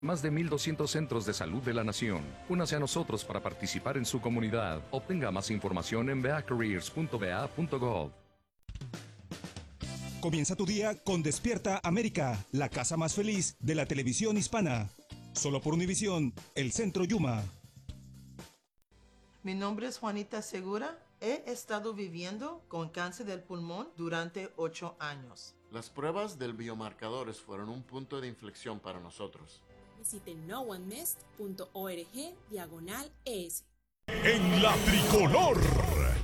Más de 1.200 centros de salud de la nación. Únase a nosotros para participar en su comunidad. Obtenga más información en beacareers.ba.gov. Comienza tu día con Despierta América, la casa más feliz de la televisión hispana. Solo por Univisión, el Centro Yuma. Mi nombre es Juanita Segura. He estado viviendo con cáncer del pulmón durante 8 años. Las pruebas del biomarcadores fueron un punto de inflexión para nosotros. Visite noonemmissed.org/ES. En la tricolor.